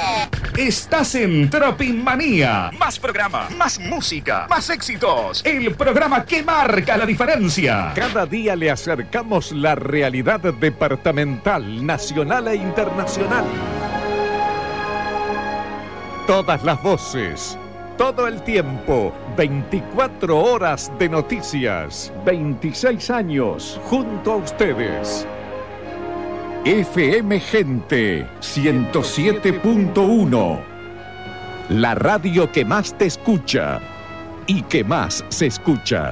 Estás en Tropimanía. Más programa, más música, más éxitos. El programa que marca la diferencia. Cada día le acercamos la realidad departamental, nacional e internacional. Todas las voces, todo el tiempo, 24 horas de noticias, 26 años junto a ustedes. FM Gente 107.1, la radio que más te escucha y que más se escucha.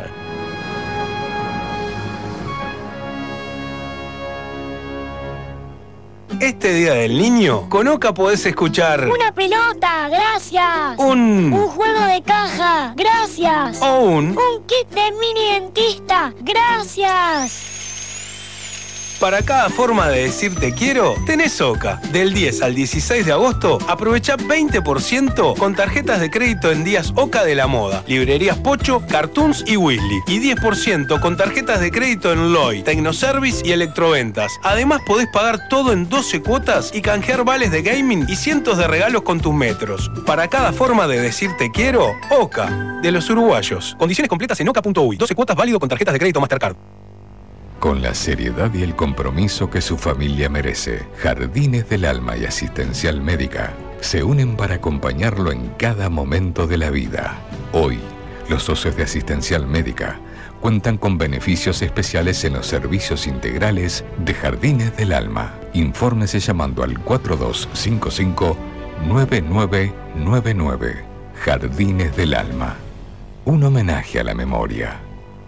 Este Día del Niño, con Oca podés escuchar... ¡Una pelota! ¡Gracias! Un juego de caja. ¡Gracias! O un kit de mini dentista. ¡Gracias! Para cada forma de decir te quiero, tenés Oca. Del 10 al 16 de agosto, aprovecha 20% con tarjetas de crédito en días Oca de la moda, librerías Pocho, Cartoons y Weasley. Y 10% con tarjetas de crédito en Loy, Tecnoservice y Electroventas. Además, podés pagar todo en 12 cuotas y canjear vales de gaming y cientos de regalos con tus metros. Para cada forma de decir te quiero, Oca, de los uruguayos. Condiciones completas en oca.uy. 12 cuotas válido con tarjetas de crédito Mastercard. Con la seriedad y el compromiso que su familia merece, Jardines del Alma y Asistencial Médica se unen para acompañarlo en cada momento de la vida. Hoy, los socios de Asistencial Médica cuentan con beneficios especiales en los servicios integrales de Jardines del Alma. Infórmese llamando al 4255-9999. Jardines del Alma. Un homenaje a la memoria.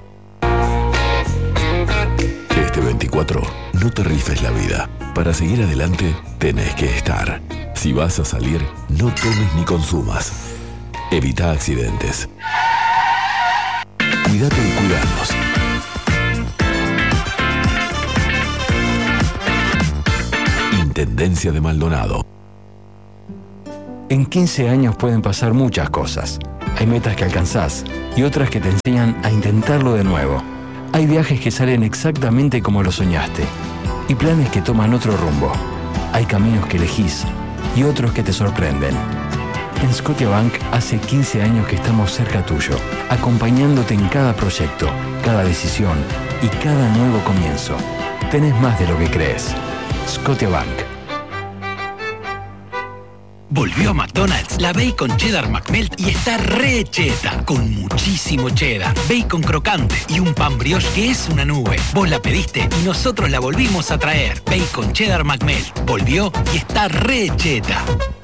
Este 24, no te rifes la vida. Para seguir adelante, tenés que estar. Si vas a salir, no tomes ni consumas. Evita accidentes. Cuídate y cuidanos. Intendencia de Maldonado. En 15 años pueden pasar muchas cosas. Hay metas que alcanzás y otras que te enseñan a intentarlo de nuevo. Hay viajes que salen exactamente como lo soñaste y planes que toman otro rumbo. Hay caminos que elegís y otros que te sorprenden. En Scotiabank hace 15 años que estamos cerca tuyo, acompañándote en cada proyecto, cada decisión y cada nuevo comienzo. Tenés más de lo que crees. Scotiabank. Volvió a McDonald's la Bacon Cheddar McMelt y está re cheta, con muchísimo cheddar, bacon crocante y un pan brioche que es una nube. Vos la pediste y nosotros la volvimos a traer. Bacon Cheddar McMelt volvió y está re cheta.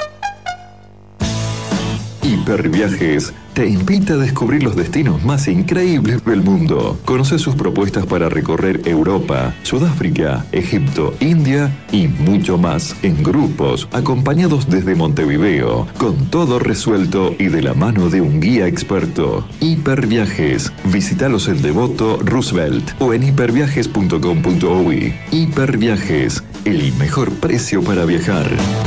Hiperviajes te invita a descubrir los destinos más increíbles del mundo. Conoce sus propuestas para recorrer Europa, Sudáfrica, Egipto, India y mucho más en grupos, acompañados desde Montevideo, con todo resuelto y de la mano de un guía experto. Hiperviajes. Visítalos en Devoto, Roosevelt o en hiperviajes.com.uy. Hiperviajes, el mejor precio para viajar.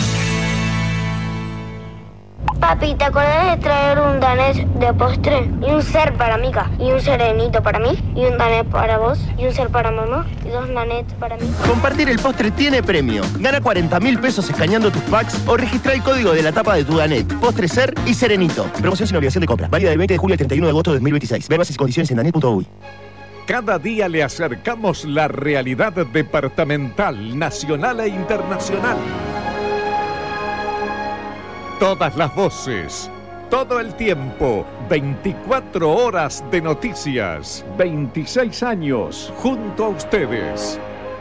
Papi, ¿te acordás de traer un danés de postre? Y un ser para Mica, y un serenito para mí, y un danés para vos, y un ser para mamá, y 2 danets para mí. Compartir el postre tiene premio. Gana 40.000 pesos escaneando tus packs o registra el código de la tapa de tu danet, postre, ser y serenito. Promoción sin obligación de compra. Válida del 20 de julio al 31 de agosto de 2026. Ve bases y condiciones en danet.uy. Cada día le acercamos la realidad departamental, nacional e internacional. Todas las voces, todo el tiempo, 24 horas de noticias, 26 años junto a ustedes.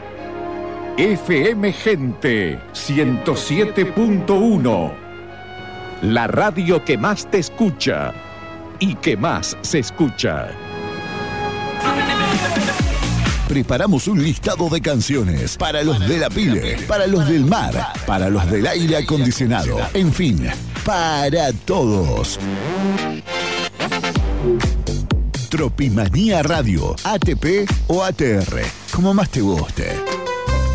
FM Gente 107.1, la radio que más te escucha y que más se escucha. Preparamos un listado de canciones para los de la pile, para los del mar, para los del aire acondicionado, en fin, para todos. Tropimanía Radio, ATP o ATR, como más te guste.